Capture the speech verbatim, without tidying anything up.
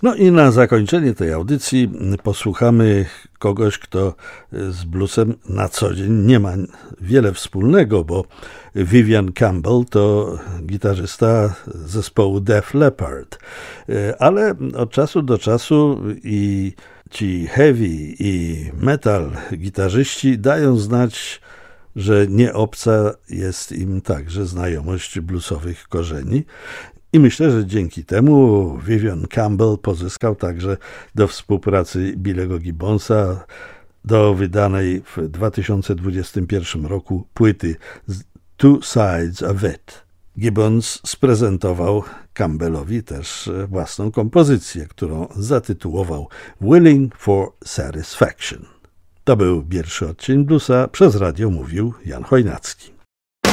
No i na zakończenie tej audycji posłuchamy kogoś, kto z bluesem na co dzień nie ma wiele wspólnego, bo Vivian Campbell to gitarzysta zespołu Def Leppard, ale od czasu do czasu i ci heavy i metal gitarzyści dają znać, że nie obca jest im także znajomość bluesowych korzeni. I myślę, że dzięki temu Vivian Campbell pozyskał także do współpracy Billego Gibbonsa do wydanej w dwa tysiące dwudziestym pierwszym roku płyty Two Sides of It. Gibbons sprezentował Campbellowi też własną kompozycję, którą zatytułował Willing for Satisfaction. To był pierwszy odcinek Bluesa, przez radio mówił Jan Chojnacki.